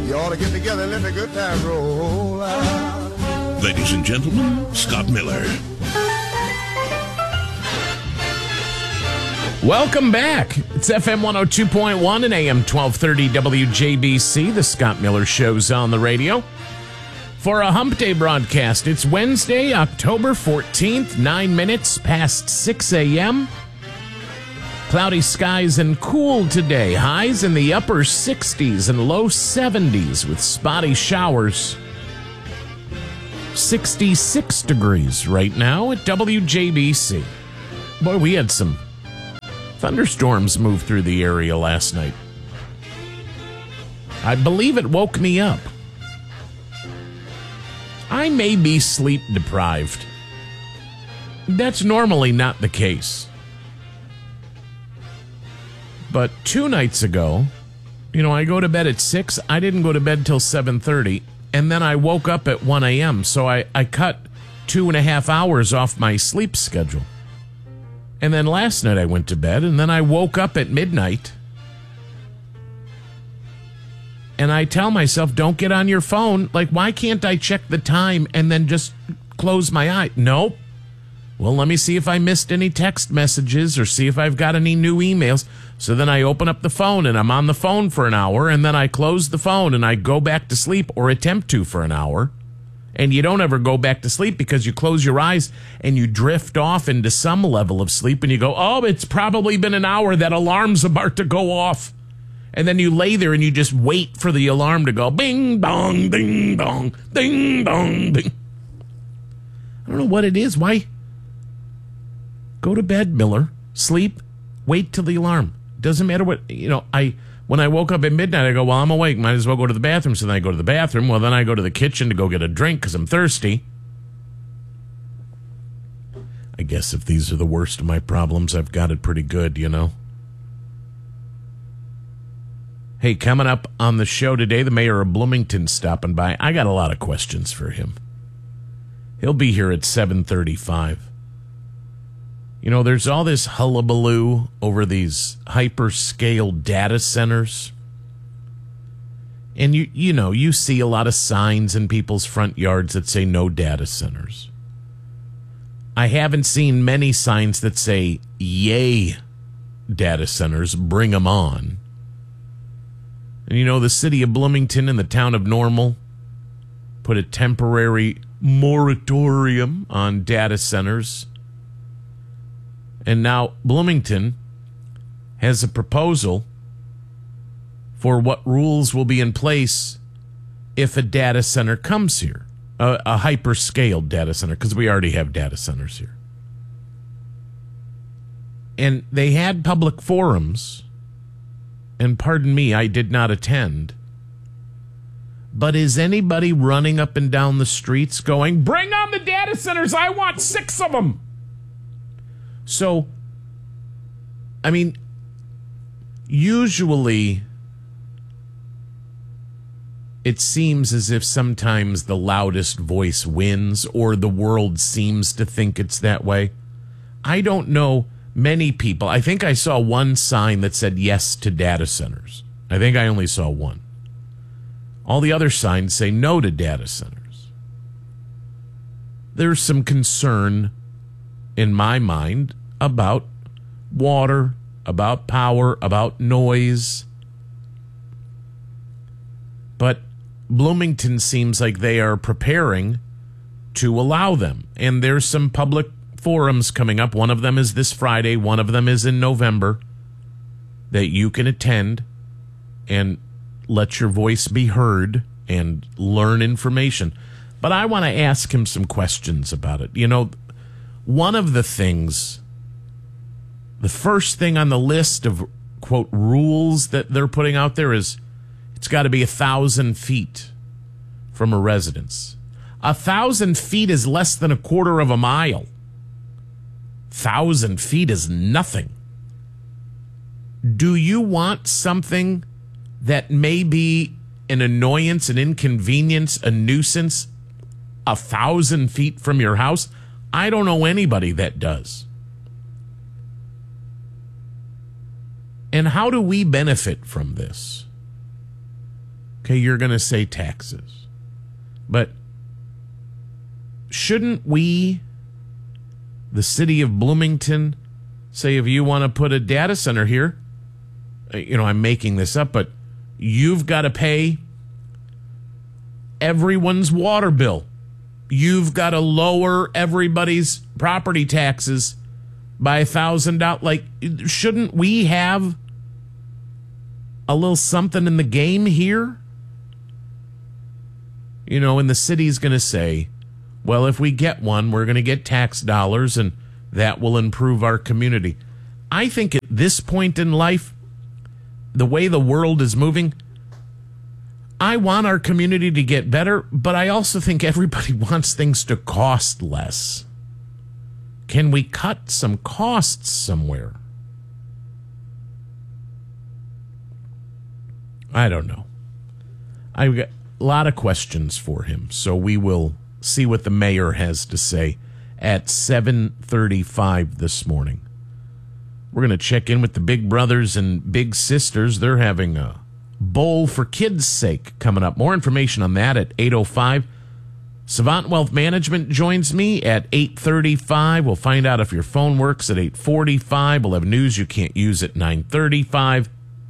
You ought to get together and let the good times roll out. Ladies and gentlemen, Scott Miller. Welcome back. It's FM 102.1 and AM 1230 WJBC. The Scott Miller Show's on the radio. For a Hump Day broadcast, it's Wednesday, October 14th, 9 minutes past 6 a.m. Cloudy skies and cool today. Highs in the upper 60s and low 70s with spotty showers. 66 degrees right now at WJBC. Boy, we had some thunderstorms move through the area last night. I believe it woke me up. I may be sleep deprived. That's normally not the case. But 2 nights ago, I go to bed at 6. I didn't go to bed till 7:30, and then I woke up at 1 a.m., so I cut 2.5 hours off my sleep schedule. And then last night I went to bed, and then I woke up at midnight. And I tell myself, don't get on your phone. Like, why can't I check the time and then just close my eye? Nope. Well, let me see if I missed any text messages or see if I've got any new emails. So then I open up the phone, and I'm on the phone for an hour, and then I close the phone, and I go back to sleep or attempt to for an hour. And you don't ever go back to sleep because you close your eyes and you drift off into some level of sleep and you go, oh, it's probably been an hour. That alarm's about to go off. And then you lay there and you just wait for the alarm to go bing, bong, ding, dong, ding, dong, ding. I don't know what it is. Why? Go to bed, Miller. Sleep. Wait till the alarm. Doesn't matter what, when I woke up at midnight, I go, well, I'm awake. Might as well go to the bathroom. So then I go to the bathroom. Well, then I go to the kitchen to go get a drink because I'm thirsty. I guess if these are the worst of my problems, I've got it pretty good, Hey, coming up on the show today, the mayor of Bloomington stopping by. I got a lot of questions for him. He'll be here at 7:35. There's all this hullabaloo over these hyperscale data centers. And you see a lot of signs in people's front yards that say no data centers. I haven't seen many signs that say, yay, data centers, bring them on. And the city of Bloomington and the town of Normal put a temporary moratorium on data centers. And now Bloomington has a proposal for what rules will be in place if a data center comes here, a hyperscale data center, because we already have data centers here. And they had public forums, and pardon me, I did not attend. But is anybody running up and down the streets going, bring on the data centers, I want 6 of them? So, usually it seems as if sometimes the loudest voice wins, or the world seems to think it's that way. I don't know many people. I think I saw one sign that said yes to data centers. I think I only saw one. All the other signs say no to data centers. There's some concern in my mind about water, about power, about noise. But Bloomington seems like they are preparing to allow them. And there's some public forums coming up. One of them is this Friday. One of them is in November that you can attend and let your voice be heard and learn information. But I want to ask him some questions about it. One of the things, the first thing on the list of, quote, rules that they're putting out there is it's got to be 1,000 feet from a residence. 1,000 feet is less than a quarter of a mile. 1,000 feet is nothing. Do you want something that may be an annoyance, an inconvenience, a nuisance 1,000 feet from your house? I don't know anybody that does. And how do we benefit from this? Okay, you're going to say taxes. But shouldn't we, the city of Bloomington, say if you want to put a data center here, I'm making this up, but you've got to pay everyone's water bill. You've got to lower everybody's property taxes by $1,000. Like, shouldn't we have a little something in the game here? And the city's going to say, well, if we get one, we're going to get tax dollars, and that will improve our community. I think at this point in life, the way the world is moving, I want our community to get better, but I also think everybody wants things to cost less. Can we cut some costs somewhere? I don't know. I've got a lot of questions for him, so we will see what the mayor has to say at 7:35 this morning. We're going to check in with the big brothers and big sisters. They're having a bowl for kids' sake coming up. More information on that at 8:05. Savant Wealth Management joins me at 8:35. We'll find out if your phone works at 8:45. We'll have news you can't use at 9:35.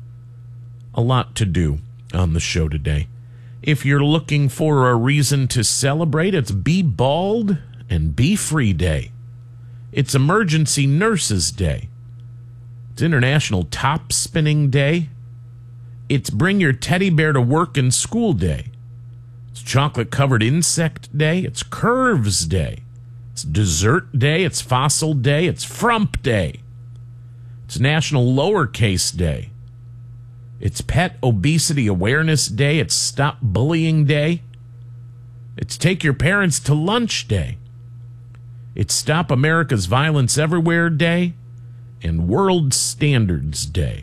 A lot to do on the show today. If you're looking for a reason to celebrate, it's Be Bald and Be Free Day. It's Emergency Nurses Day. It's International Top Spinning Day. It's Bring Your Teddy Bear to Work and School Day. It's Chocolate Covered Insect Day. It's Curves Day. It's Dessert Day. It's Fossil Day. It's Frump Day. It's National Lowercase Day. It's Pet Obesity Awareness Day. It's Stop Bullying Day. It's Take Your Parents to Lunch Day. It's Stop America's Violence Everywhere Day. And World Standards Day.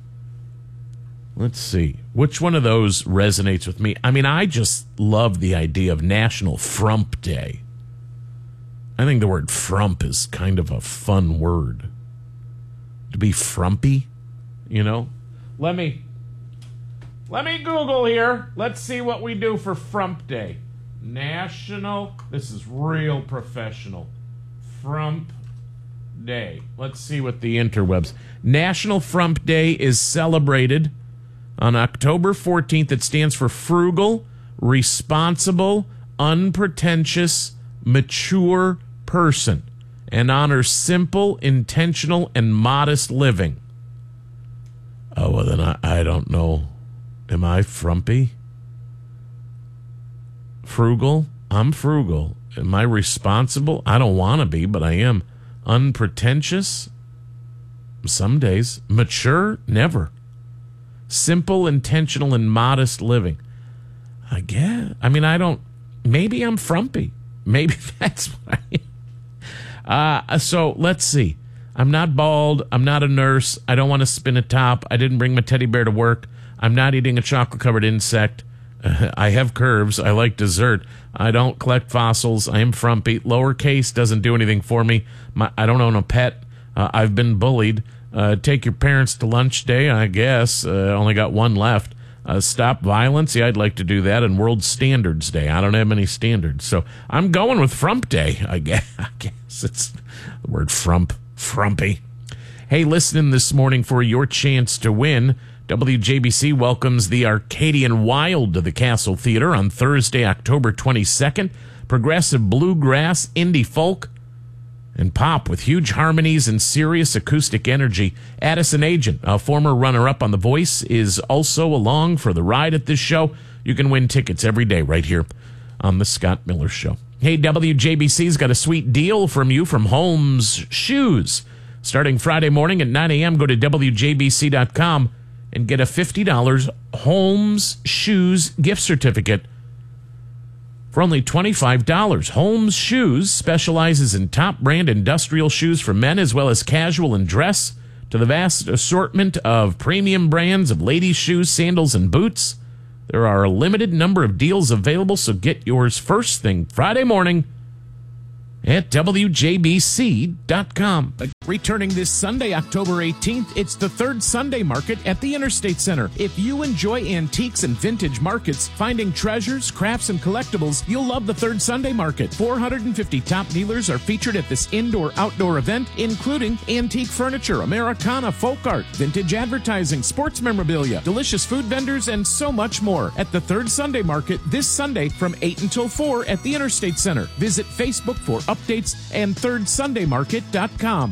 Let's see. Which one of those resonates with me? I mean, I just love the idea of National Frump Day. I think the word frump is kind of a fun word. To be frumpy, Let me Google here. Let's see what we do for Frump Day. This is real professional. Frump Day. Let's see what the interwebs. National Frump Day is celebrated on October 14th. It stands for frugal, responsible, unpretentious, mature person, and honors simple, intentional, and modest living. Oh, well, then I don't know. Am I frumpy? Frugal? I'm frugal. Am I responsible? I don't want to be, but I am. Unpretentious? Some days. Mature? Never. Simple, intentional, and modest living. I guess. I mean, I don't. Maybe I'm frumpy. Maybe that's what I am. So let's see. I'm not bald. I'm not a nurse. I don't want to spin a top. I didn't bring my teddy bear to work. I'm not eating a chocolate-covered insect. I have curves. I like dessert. I don't collect fossils. I am frumpy. Lowercase doesn't do anything for me. I don't own a pet. I've been bullied. Take your parents to lunch day, I guess. Only got one left. Stop violence. Yeah, I'd like to do that. And World Standards Day. I don't have any standards. So I'm going with Frump Day, I guess. It's the word frump. Frumpy. Hey, listening this morning for your chance to win. WJBC welcomes the Arcadian Wild to the Castle Theater on Thursday, October 22nd. Progressive bluegrass, indie folk, and pop with huge harmonies and serious acoustic energy. Addison Agent, a former runner-up on The Voice, is also along for the ride at this show. You can win tickets every day right here on The Scott Miller Show. Hey, WJBC's got a sweet deal from you from Holmes Shoes. Starting Friday morning at 9 a.m., go to WJBC.com and get a $50 Holmes Shoes gift certificate for only $25. Holmes Shoes specializes in top brand industrial shoes for men as well as casual and dress, to the vast assortment of premium brands of ladies' shoes, sandals, and boots. There are a limited number of deals available, so get yours first thing Friday morning at WJBC.com. Returning this Sunday, October 18th, it's the third Sunday market at the Interstate Center. If you enjoy antiques and vintage markets, finding treasures, crafts, and collectibles, you'll love the third Sunday market. 450 top dealers are featured at this indoor-outdoor event, including antique furniture, Americana, folk art, vintage advertising, sports memorabilia, delicious food vendors, and so much more at the third Sunday market this Sunday from 8 until 4 at the Interstate Center. Visit Facebook for updates and thirdSundayMarket.com.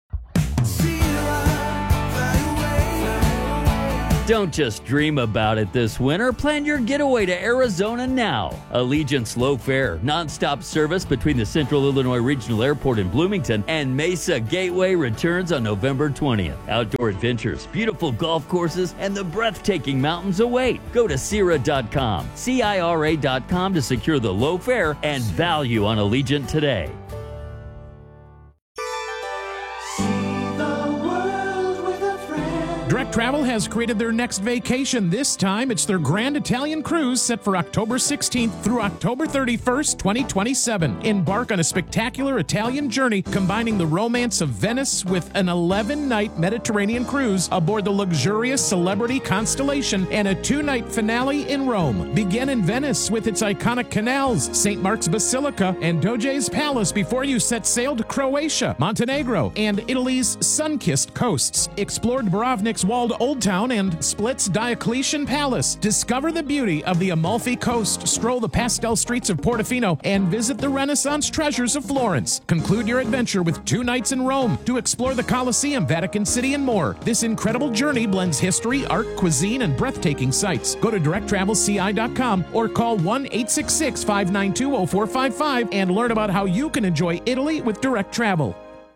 Don't just dream about it this winter. Plan your getaway to Arizona now. Allegiant's low fare, nonstop service between the Central Illinois Regional Airport in Bloomington and Mesa Gateway returns on November 20th. Outdoor adventures, beautiful golf courses, and the breathtaking mountains await. Go to Cira.com, CIRA.com to secure the low fare and value on Allegiant today. Direct Travel has created their next vacation. This time, it's their Grand Italian Cruise set for October 16th through October 31st, 2027. Embark on a spectacular Italian journey combining the romance of Venice with an 11-night Mediterranean cruise aboard the luxurious Celebrity Constellation and a 2-night finale in Rome. Begin in Venice with its iconic canals, St. Mark's Basilica, and Doge's Palace before you set sail to Croatia, Montenegro, and Italy's sun-kissed coasts. Explore Dubrovnik's walled Old Town and Split's Diocletian Palace. Discover the beauty of the Amalfi Coast, stroll the pastel streets of Portofino, and visit the Renaissance treasures of Florence. Conclude your adventure with 2 nights in Rome to explore the Colosseum, Vatican City, and more. This incredible journey blends history, art, cuisine, and breathtaking sights. Go to directtravelci.com or call 1-866-592-0455 and learn about how you can enjoy Italy with Direct Travel.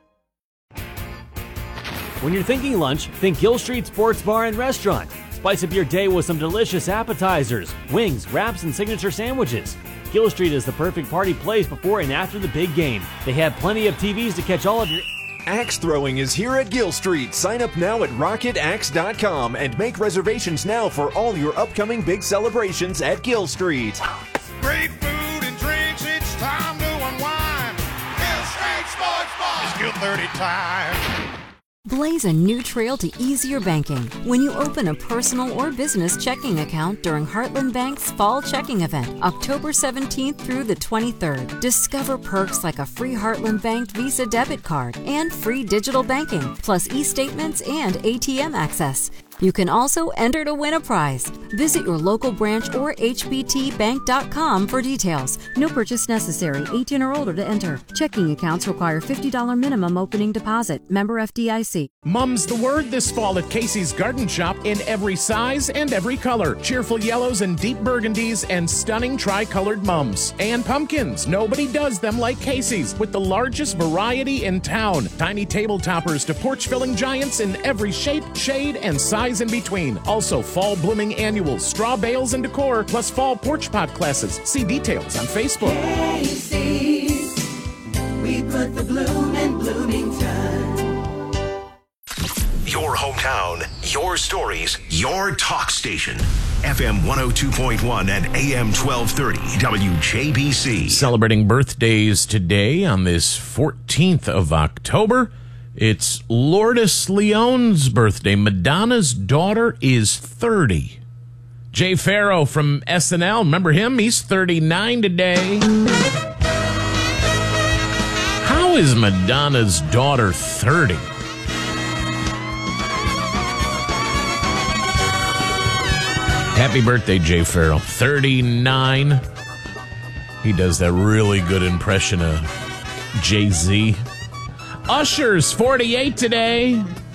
When you're thinking lunch, think Gill Street Sports Bar and Restaurant. Spice up your day with some delicious appetizers, wings, wraps, and signature sandwiches. Gill Street is the perfect party place before and after the big game. They have plenty of TVs to catch all of your... Axe throwing is here at Gill Street. Sign up now at rocketaxe.com and make reservations now for all your upcoming big celebrations at Gill Street. Great food and drinks, it's time to unwind. Gill Street Sports Bar. It's Gill 30 time. Blaze a new trail to easier banking when you open a personal or business checking account during Heartland Bank's Fall Checking Event, October 17th through the 23rd. Discover perks like a free Heartland Bank Visa debit card and free digital banking, plus e-statements and ATM access. You can also enter to win a prize. Visit your local branch or hbtbank.com for details. No purchase necessary. 18 or older to enter. Checking accounts require $50 minimum opening deposit. Member FDIC. Mum's the word this fall at Casey's Garden Shop in every size and every color. Cheerful yellows and deep burgundies and stunning tri-colored mums. And pumpkins. Nobody does them like Casey's, with the largest variety in town. Tiny table toppers to porch-filling giants in every shape, shade, and size in between. Also, fall blooming annuals, straw bales and decor, plus fall porch pot classes. See details on Facebook. Casey's, we put the bloom in Bloomington. Your hometown, your stories, your talk station. FM 102.1 and AM 1230 WJBC. Celebrating birthdays today on this 14th of October. It's Lourdes Leon's birthday. Madonna's daughter is 30. Jay Farrow from SNL, remember him? He's 39 today. How is Madonna's daughter 30? Happy birthday, Jay Farrow. 39. He does that really good impression of Jay-Z. Usher's 48 today.